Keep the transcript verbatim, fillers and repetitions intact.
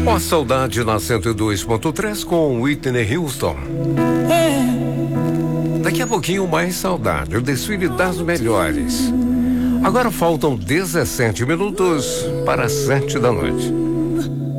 Ó, saudade na cento e dois ponto três com Whitney Houston. Daqui a pouquinho mais saudade, o desfile das melhores. Agora faltam dezessete minutos para sete da noite.